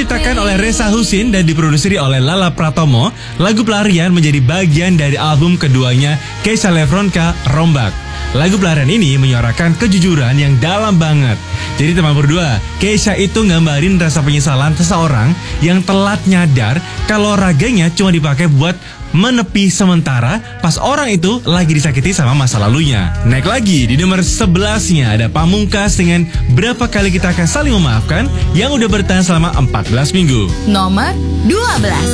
Diciptakan oleh Reza Hussein dan diproduksi oleh Lala Pratomo, lagu Pelarian menjadi bagian dari album keduanya Kesha Levronka, Rombak. Lagu Pelarian ini menyuarakan kejujuran yang dalam banget. Jadi teman berdua, Kesha itu nggambarin rasa penyesalan seseorang yang telat nyadar kalau raganya cuma dipakai buat menepi sementara pas orang itu lagi disakiti sama masa lalunya. Naik lagi di nomor 11-nya ada Pamungkas dengan Berapa Kali Kita Akan Saling Memaafkan yang udah bertahan selama 14 minggu. Nomor 12.